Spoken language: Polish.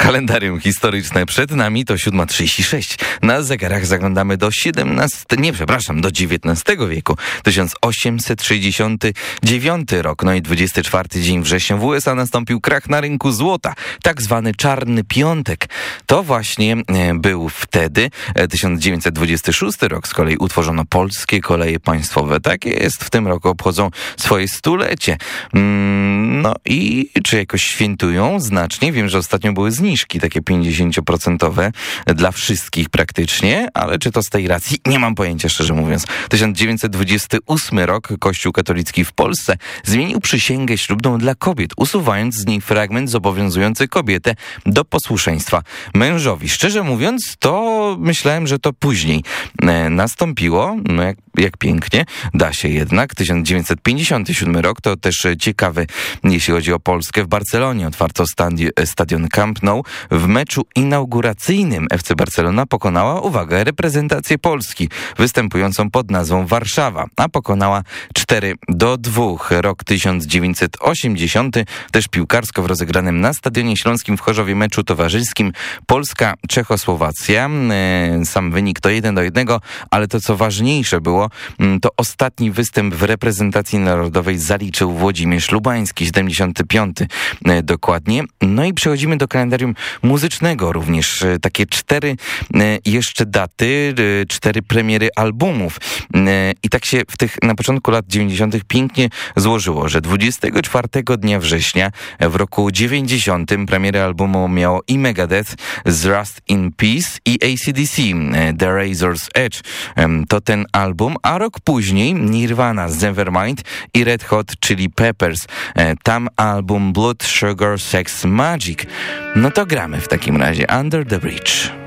Kalendarium historyczne przed nami to 7:36. Na zegarach zaglądamy do do XIX wieku. 1869 rok, no i 24 dzień września w USA nastąpił krach na rynku złota, tak zwany Czarny Piątek. To właśnie był wtedy. 1926 rok z kolei utworzono Polskie Koleje Państwowe. Tak jest, w tym roku obchodzą swoje stulecie. No i czy jakoś świętują znacznie? Wiem, że ostatnio były zniżki takie 50% dla wszystkich praktycznie, ale czy to z tej racji? Nie mam pojęcia, szczerze mówiąc. 1928 rok Kościół katolicki w Polsce zmienił przysięgę ślubną dla kobiet, usuwając z niej fragment zobowiązujący kobietę do posłuszeństwa mężowi. Szczerze mówiąc, to myślałem, że to później nastąpiło. No jak pięknie, da się jednak. 1957 rok to też ciekawy, jeśli chodzi o Polskę. W Barcelonie otwarto stadion Camp Nou. W meczu inauguracyjnym FC Barcelona pokonała, uwaga, reprezentację Polski, występującą pod nazwą Warszawa, a pokonała 4-2. Rok 1980, też piłkarsko w rozegranym na Stadionie Śląskim w Chorzowie meczu towarzyskim Polska-Czechosłowacja. Sam wynik to 1-1, ale to co ważniejsze było, to ostatni występ w reprezentacji narodowej zaliczył Włodzimierz Lubański, 75 dokładnie. No i przechodzimy do kalendarium muzycznego, również takie 4 jeszcze daty, 4 premiery albumów. I tak się na początku lat 90. pięknie złożyło, że 24 dnia września w roku 90 premierę albumu miało i Megadeth z Rust in Peace i AC/DC The Razor's Edge. To ten album, a rok później Nirvana z Nevermind i Red Hot Chili Peppers. Tam album Blood Sugar Sex Magic. No to gramy w takim razie Under the Bridge.